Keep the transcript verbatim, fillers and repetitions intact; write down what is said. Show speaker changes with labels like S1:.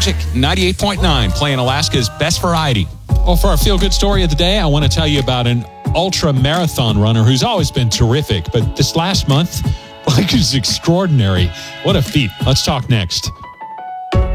S1: Magic ninety-eight point nine, playing Alaska's best variety.
S2: Well, for our feel-good story of the day, I want to tell you about an ultra-marathon runner who's always been terrific, but this last month, like, it was extraordinary. What a feat. Let's talk next.